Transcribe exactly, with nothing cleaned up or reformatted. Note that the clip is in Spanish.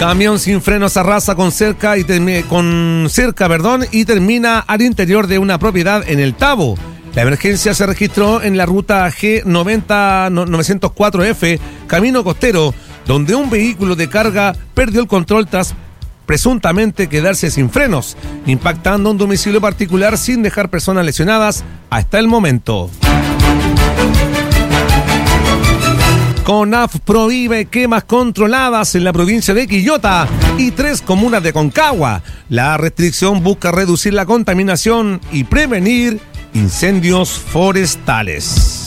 Camión sin frenos arrasa con cerca y termi- con cerca, perdón, y termina al interior de una propiedad en el Tabo. La emergencia se registró en la ruta G noventa novecientos cuatro F, camino costero, donde un vehículo de carga perdió el control tras presuntamente quedarse sin frenos, impactando un domicilio particular sin dejar personas lesionadas hasta el momento. CONAF prohíbe quemas controladas en la provincia de Quillota y tres comunas de Concagua. La restricción busca reducir la contaminación y prevenir incendios forestales.